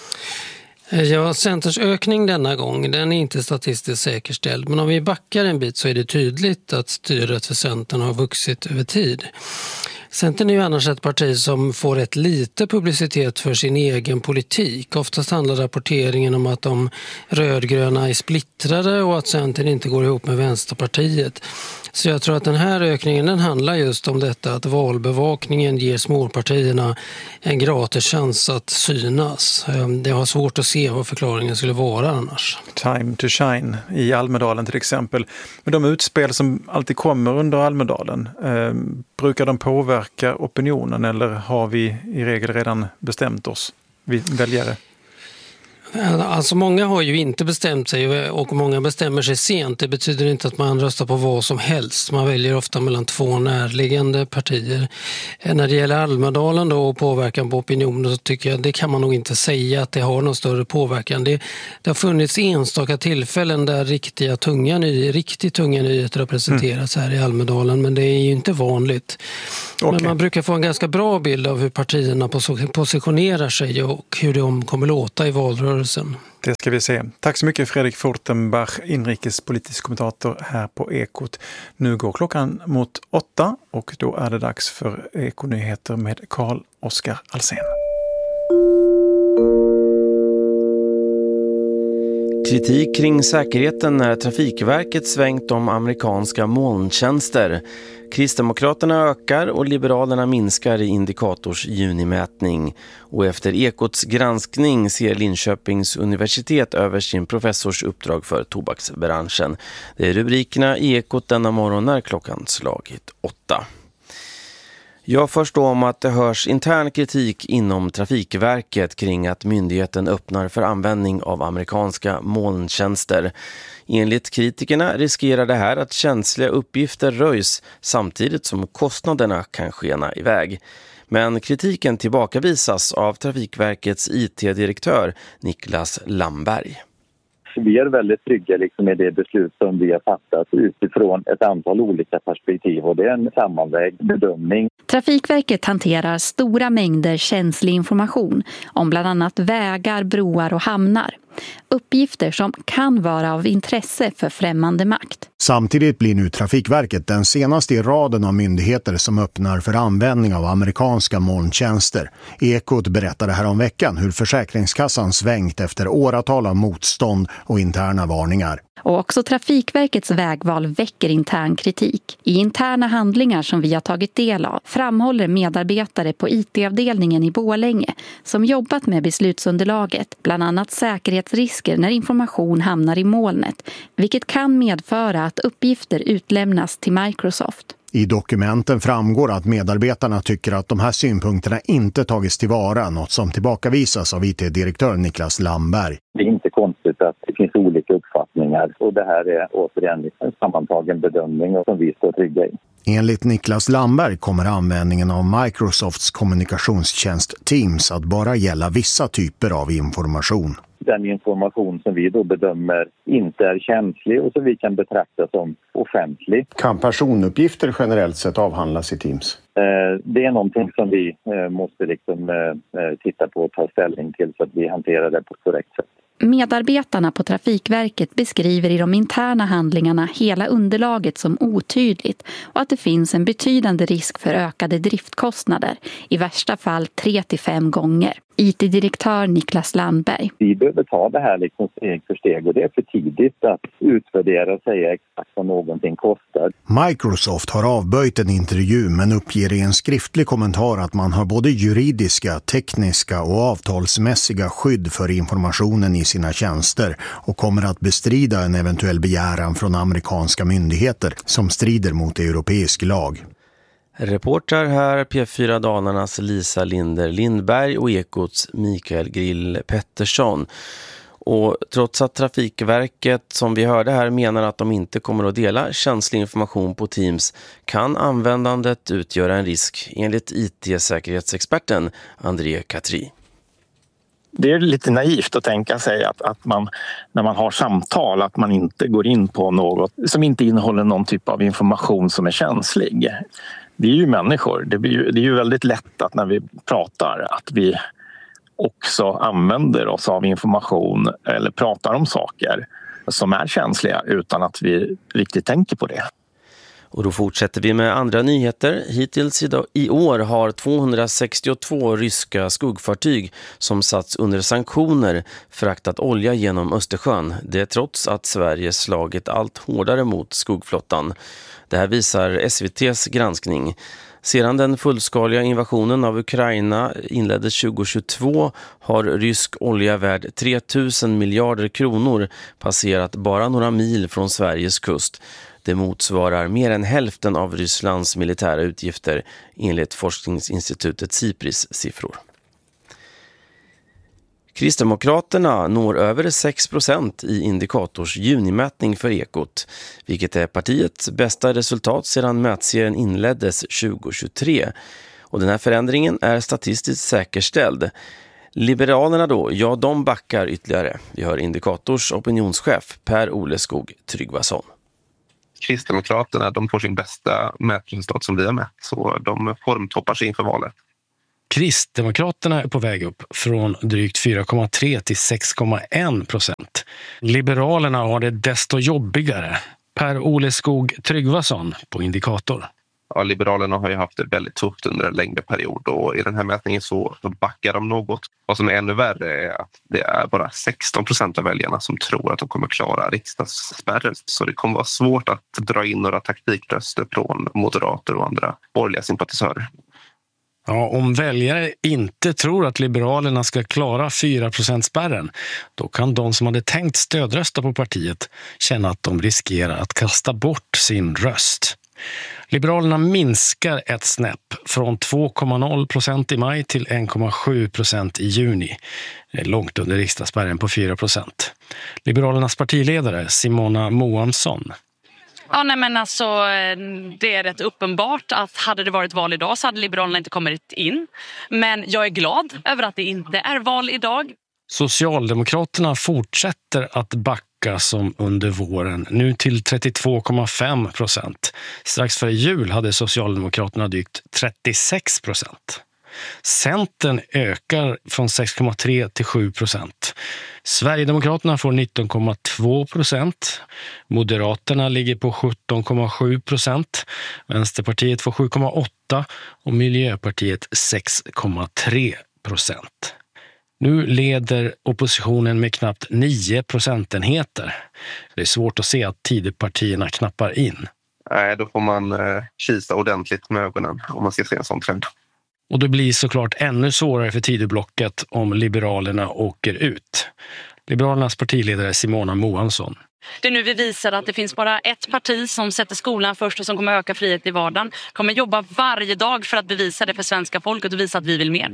Ja, Centerns ökning denna gång, den är inte statistiskt säkerställd. Men om vi backar en bit så är det tydligt att styret för Centern har vuxit över tid. Centern är ju annars ett parti som får rätt lite publicitet för sin egen politik. Oftast handlar rapporteringen om att de rödgröna är splittrade och att Centern inte går ihop med Vänsterpartiet. Så jag tror att den här ökningen den handlar just om detta, att valbevakningen ger småpartierna en gratis chans att synas. Det har svårt att se vad förklaringen skulle vara annars. Time to shine i Almedalen till exempel. Men de utspel som alltid kommer under Almedalen, eh, brukar de påverka opinionen eller har vi i regel redan bestämt oss, vi väljare? Alltså många har ju inte bestämt sig och många bestämmer sig sent. Det betyder inte att man röstar på vad som helst. Man väljer ofta mellan två närliggande partier. När det gäller Almedalen då och påverkan på opinionen så tycker jag det kan man nog inte säga att det har någon större påverkan. Det, det har funnits enstaka tillfällen där riktiga tunga ny, riktigt tunga nyheter har presenterats mm. här i Almedalen, men det är ju inte vanligt. Okay. Men man brukar få en ganska bra bild av hur partierna positionerar sig och hur de kommer låta i valrörelsen. Det ska vi se. Tack så mycket Fredrik Fortenbach, inrikespolitisk kommentator här på Ekot. Nu går klockan mot åtta och då är det dags för Ekonyheter med Carl-Oskar Alsen. Kritik kring säkerheten när Trafikverket svängt om amerikanska molntjänster. Kristdemokraterna ökar och Liberalerna minskar i Indikators junimätning. Och efter Ekots granskning ser Linköpings universitet över sin professorsuppdrag för tobaksbranschen. Det är rubrikerna i Ekot denna morgon när klockan slagit åtta. Jag förstår om att det hörs intern kritik inom Trafikverket kring att myndigheten öppnar för användning av amerikanska molntjänster. Enligt kritikerna riskerar det här att känsliga uppgifter röjs samtidigt som kostnaderna kan skena iväg. Men kritiken tillbakavisas av Trafikverkets I T-direktör Niklas Lamberg. Vi är väldigt trygga liksom med det beslut som vi har fattat utifrån ett antal olika perspektiv och det är en sammanvägd bedömning. Trafikverket hanterar stora mängder känslig information om bland annat vägar, broar och hamnar. Uppgifter som kan vara av intresse för främmande makt. Samtidigt blir nu Trafikverket den senaste i raden av myndigheter som öppnar för användning av amerikanska molntjänster. Ekot berättade här om veckan hur Försäkringskassan svängt efter åratal av motstånd och interna varningar. Och också Trafikverkets vägval väcker intern kritik. I interna handlingar som vi har tagit del av framhåller medarbetare på I T-avdelningen i Borlänge som jobbat med beslutsunderlaget, bland annat säkerhetsrisker när information hamnar i molnet, vilket kan medföra att uppgifter utlämnas till Microsoft. I dokumenten framgår att medarbetarna tycker att de här synpunkterna inte tagits tillvara, något som tillbakavisas av I T-direktör Niklas Lamberg. Det är inte konstigt att det finns olika uppfattningar och det här är återigen en sammantagen bedömning som vi står trygga i. Enligt Niklas Lamberg kommer användningen av Microsofts kommunikationstjänst Teams att bara gälla vissa typer av information. Den information som vi då bedömer inte är känslig och som vi kan betrakta som offentlig. Kan personuppgifter generellt sett avhandlas i Teams? Det är någonting som vi måste liksom titta på och ta ställning till så att vi hanterar det på ett korrekt sätt. Medarbetarna på Trafikverket beskriver i de interna handlingarna hela underlaget som otydligt och att det finns en betydande risk för ökade driftkostnader, i värsta fall tre till fem gånger. I T-direktör Niklas Lamberg. Vi behöver ta det här liksom steg för steg och det är för tidigt att utvärdera och säga exakt vad någonting kostar. Microsoft har avböjt en intervju men uppger i en skriftlig kommentar att man har både juridiska, tekniska och avtalsmässiga skydd för informationen i sina tjänster och kommer att bestrida en eventuell begäran från amerikanska myndigheter som strider mot europeisk lag. Reporter här P fyra Dalarnas Lisa Linder Lindberg och Ekots Mikael Grill Pettersson. Och trots att Trafikverket, som vi hörde här, menar att de inte kommer att dela känslig information på Teams kan användandet utgöra en risk, enligt I T-säkerhetsexperten André Katri. Det är lite naivt att tänka sig att, att man när man har samtal att man inte går in på något som inte innehåller någon typ av information som är känslig. Vi är ju människor. Det, blir ju, det är ju väldigt lätt att när vi pratar att vi också använder oss av information eller pratar om saker som är känsliga utan att vi riktigt tänker på det. Och då fortsätter vi med andra nyheter. Hittills i år har tvåhundrasextiotvå ryska skuggfartyg som satts under sanktioner fraktat olja genom Östersjön. Det är trots att Sverige slagit allt hårdare mot skuggflottan. Det här visar S V T:s granskning. Sedan den fullskaliga invasionen av Ukraina inleddes tjugohundratjugotvå har rysk olja värd tre tusen miljarder kronor passerat bara några mil från Sveriges kust. Det motsvarar mer än hälften av Rysslands militära utgifter enligt forskningsinstitutet Sipris siffror. Kristdemokraterna når över sex procent i Indikators junimätning för Ekot, vilket är partiets bästa resultat sedan mätserien inleddes tjugohundratjugotre. Och den här förändringen är statistiskt säkerställd. Liberalerna då, ja de backar ytterligare. Vi hör Indikators opinionschef Per Oleskog Tryggvason. Kristdemokraterna, de får sin bästa mätresultat som vi har mätt, så de formtoppar sig inför valet. Kristdemokraterna är på väg upp från drygt fyra komma tre till sex komma en procent. Liberalerna har det desto jobbigare. Per Oleskog Tryggvason på Indikator. Ja, Liberalerna har ju haft det väldigt tufft under en längre period och i den här mätningen så, så backar de något. Vad som är ännu värre är att det är bara sexton procent av väljarna som tror att de kommer klara riksdagsspärren. Så det kommer vara svårt att dra in några taktikröster från moderater och andra borgerliga sympatisörer. Ja, om väljare inte tror att Liberalerna ska klara fyra procent-spärren, då kan de som hade tänkt stödrösta på partiet känna att de riskerar att kasta bort sin röst. Liberalerna minskar ett snäpp från två komma noll procent i maj till en komma sju procent i juni. Det är långt under riksdagsspärren på fyra procent. Liberalernas partiledare Simona Moamsson. Ja, nej, men alltså, det är rätt uppenbart att hade det varit val idag så hade Liberalerna inte kommit in. Men jag är glad över att det inte är val idag. Socialdemokraterna fortsätter att backa som under våren, nu till trettiotvå komma fem procent. Strax före jul hade Socialdemokraterna drygt trettiosex procent. Centern ökar från sex komma tre till sju procent. Sverigedemokraterna får nitton komma två procent. Moderaterna ligger på sjutton komma sju procent. Vänsterpartiet får sju komma åtta och Miljöpartiet sex komma tre procent. Nu leder oppositionen med knappt nio procentenheter. Det är svårt att se att Tidöpartierna knappar in. Nej, då får man eh, kisa ordentligt med ögonen om man ska se en sån trend. Och det blir såklart ännu svårare för Tidöblocket om Liberalerna åker ut. Liberalernas partiledare Simona Moamsson. Det är nu vi visar att det finns bara ett parti som sätter skolan först och som kommer öka frihet i vardagen. Kommer jobba varje dag för att bevisa det för svenska folket och visa att vi vill mer.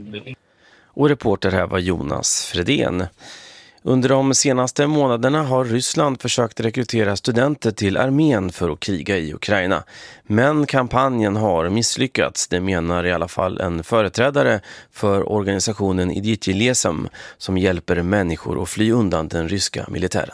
Och reporter här var Jonas Fredén. Under de senaste månaderna har Ryssland försökt rekrytera studenter till armén för att kriga i Ukraina. Men kampanjen har misslyckats, det menar i alla fall en företrädare för organisationen Iditi Lesam som hjälper människor att fly undan den ryska militären.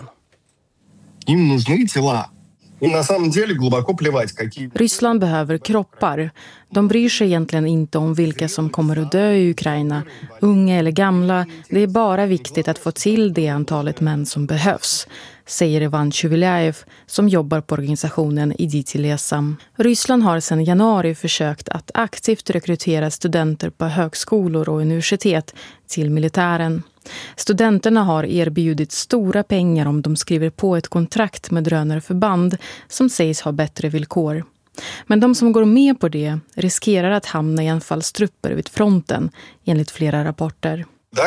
Ryssland behöver kroppar. De bryr sig egentligen inte om vilka som kommer att dö i Ukraina, unga eller gamla. Det är bara viktigt att få till det antalet män som behövs, säger Ivan Chuviljaev som jobbar på organisationen Iditi Lesam. Ryssland har sedan januari försökt att aktivt rekrytera studenter på högskolor och universitet till militären. Studenterna har erbjudit stora pengar om de skriver på ett kontrakt med drönarförband som sägs ha bättre villkor. Men de som går med på det riskerar att hamna i anfallstrupper vid fronten, enligt flera rapporter.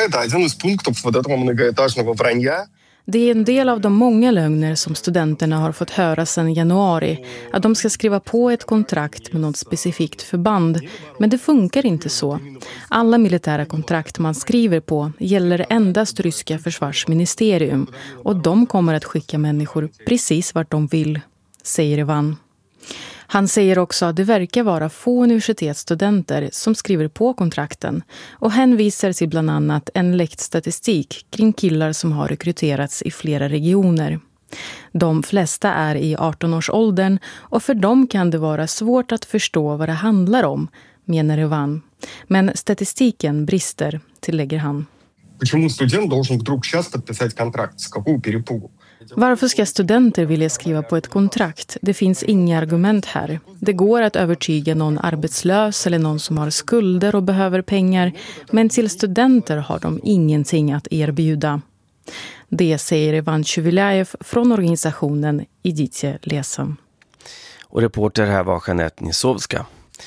Det är en del av de många lögner som studenterna har fått höra sedan januari, att de ska skriva på ett kontrakt med något specifikt förband. Men det funkar inte så. Alla militära kontrakt man skriver på gäller endast ryska försvarsministerium och de kommer att skicka människor precis vart de vill, säger Ivan. Han säger också att det verkar vara få universitetsstudenter som skriver på kontrakten och hänvisar till bland annat en läckt statistik kring killar som har rekryterats i flera regioner. De flesta är i arton-årsåldern och för dem kan det vara svårt att förstå vad det handlar om, menar Ivan. Men statistiken brister, tillägger han. Varför ska studenter vilja skriva på ett kontrakt? Det finns inga argument här. Det går att övertyga någon arbetslös eller någon som har skulder och behöver pengar, men till studenter har de ingenting att erbjuda. Det säger Ivan Tjuvilaev från organisationen Iditje Lesen. Och reporter här var Jeanette Nisovska.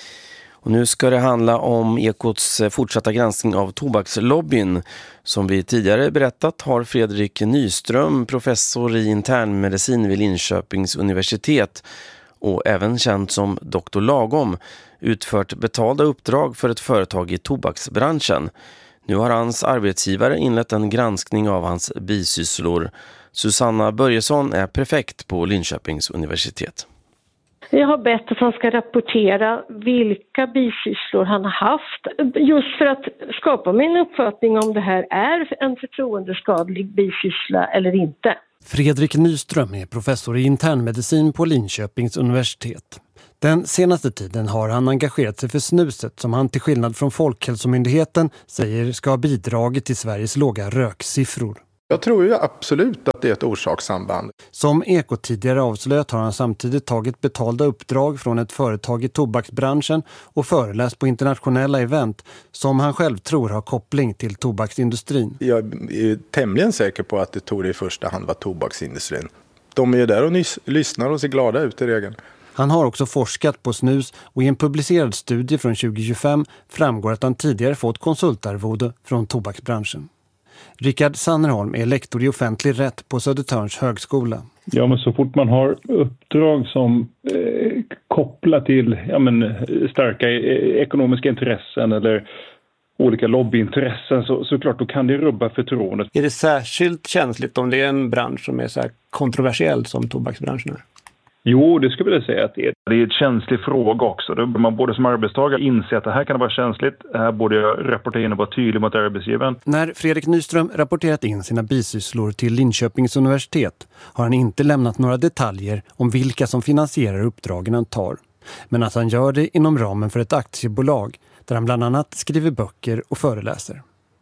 Och nu ska det handla om Ekots fortsatta granskning av tobakslobbyn. Som vi tidigare berättat har Fredrik Nyström, professor i internmedicin vid Linköpings universitet och även känd som doktor Lagom, utfört betalda uppdrag för ett företag i tobaksbranschen. Nu har hans arbetsgivare inlett en granskning av hans bisysslor. Susanna Börjesson är prefekt på Linköpings universitet. Jag har bett att han ska rapportera vilka bisysslor han har haft, just för att skapa mig en uppfattning om det här är en förtroendeskadlig bisyssla eller inte. Fredrik Nyström är professor i internmedicin på Linköpings universitet. Den senaste tiden har han engagerat sig för snuset som han till skillnad från Folkhälsomyndigheten säger ska ha bidragit till Sveriges låga röksiffror. Jag tror ju absolut att det är ett orsakssamband. Som Ekot tidigare avslöjat har han samtidigt tagit betalda uppdrag från ett företag i tobaksbranschen och föreläst på internationella event som han själv tror har koppling till tobaksindustrin. Jag är tämligen säker på att det tog det i första hand var tobaksindustrin. De är ju där och nys- lyssnar och ser glada ut i regeln. Han har också forskat på snus och i en publicerad studie från tjugo tjugofem framgår att han tidigare fått konsultarvode från tobaksbranschen. Rickard Sannerholm är lektor i offentlig rätt på Södertörns högskola. Ja, men så fort man har uppdrag som eh, kopplar till ja, men, starka eh, ekonomiska intressen eller olika lobbyintressen så, så klart då kan det rubba förtroendet. Är det särskilt känsligt om det är en bransch som är så här kontroversiell som tobaksbranschen är? Jo, det skulle jag säga att det är. Det är en känslig fråga också. Då bör man både som arbetstagare inse att det här kan vara känsligt. Här borde jag rapportera in och vara tydlig mot arbetsgivaren. När Fredrik Nyström rapporterat in sina bisysslor till Linköpings universitet har han inte lämnat några detaljer om vilka som finansierar uppdragen han tar. Men att han gör det inom ramen för ett aktiebolag där han bland annat skriver böcker och föreläser.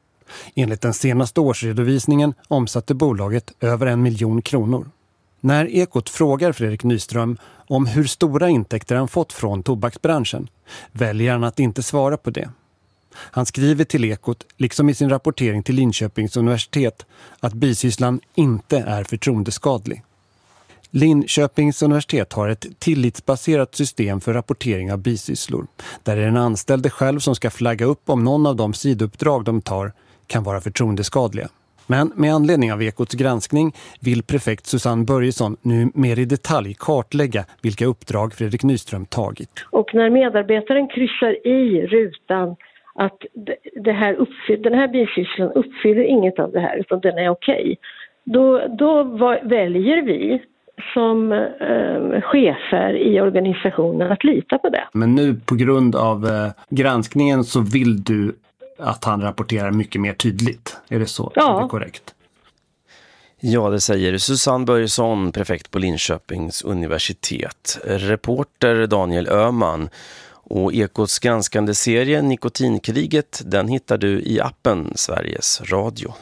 Enligt den senaste årsredovisningen omsatte bolaget över en miljon kronor. När Ekot frågar Fredrik Nyström om hur stora intäkter han fått från tobaksbranschen väljer han att inte svara på det. Han skriver till Ekot, liksom i sin rapportering till Linköpings universitet, att bisysslan inte är förtroendeskadlig. Linköpings universitet har ett tillitsbaserat system för rapportering av bisysslor, där det är den anställde själv som ska flagga upp om någon av de sidouppdrag de tar kan vara förtroendeskadliga. Men med anledning av Ekots granskning vill prefekt Susanne Börjesson nu mer i detalj kartlägga vilka uppdrag Fredrik Nyström tagit. Och när medarbetaren kryssar i rutan att det här uppfyll, den här bisysslan uppfyller inget av det här utan den är okej. Då, då väljer vi som eh, chefer i organisationen att lita på det. Men nu på grund av eh, granskningen så vill du att han rapporterar mycket mer tydligt. Är det så? Ja. Är det korrekt? Ja, det säger Susanne Börjesson, prefekt på Linköpings universitet. Reporter Daniel Öhman. Och Ekots granskande serie Nikotinkriget, den hittar du i appen Sveriges Radio.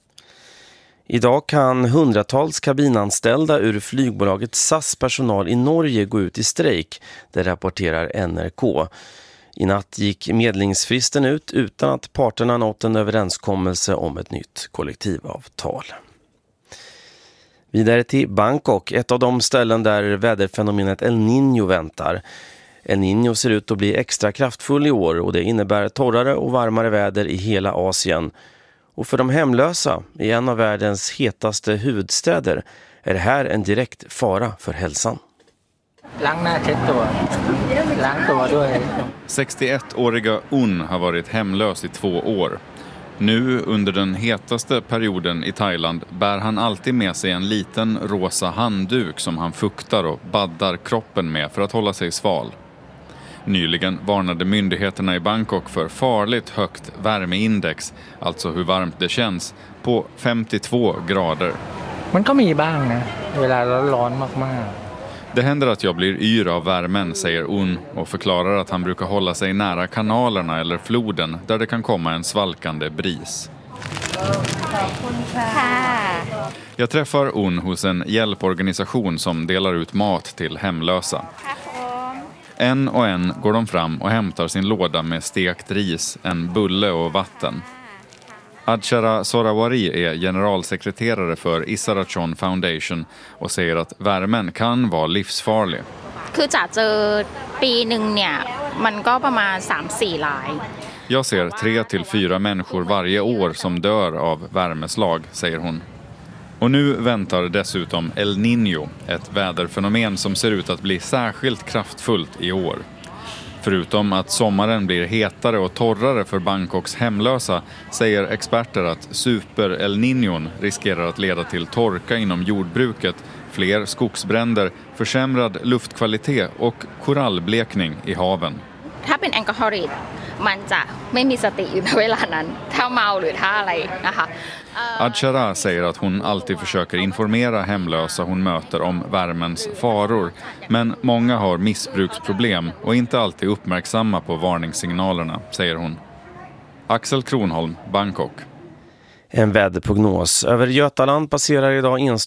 Idag kan hundratals kabinanställda ur flygbolaget S A S personal i Norge gå ut i strejk, det rapporterar N R K. I natt gick medlingsfristen ut utan att parterna nått en överenskommelse om ett nytt kollektivavtal. Vidare till Bangkok, ett av de ställen där väderfenomenet El Niño väntar. El Niño ser ut att bli extra kraftfull i år och det innebär torrare och varmare väder i hela Asien. Och för de hemlösa i en av världens hetaste huvudstäder är det här en direkt fara för hälsan. sextioettåriga Un har varit hemlös i två år. Nu under den hetaste perioden i Thailand bär han alltid med sig en liten rosa handduk som han fuktar och baddar kroppen med för att hålla sig sval. Nyligen varnade myndigheterna i Bangkok för farligt högt värmeindex, alltså hur varmt det känns, på femtiotvå grader. Det händer att jag blir yr av värmen, säger Un och förklarar att han brukar hålla sig nära kanalerna eller floden där det kan komma en svalkande bris. Jag träffar Un hos en hjälporganisation som delar ut mat till hemlösa. En och en går de fram och hämtar sin låda med stekt ris, en bulle och vatten. Adshara Sorawari är generalsekreterare för Isarachon Foundation och säger att värmen kan vara livsfarlig. Jag ser tre till fyra människor varje år som dör av värmeslag, säger hon. Och nu väntar dessutom El Niño, ett väderfenomen som ser ut att bli särskilt kraftfullt i år. Förutom att sommaren blir hetare och torrare för Bangkoks hemlösa säger experter att super El Niñon riskerar att leda till torka inom jordbruket, fler skogsbränder, försämrad luftkvalitet och korallblekning i haven. Adshara säger att hon alltid försöker informera hemlösa hon möter om värmens faror, men många har missbruksproblem och inte alltid uppmärksamma på varningssignalerna, säger hon. Axel Kronholm, Bangkok. En väderprognos. Över Götaland passerar idag enstaka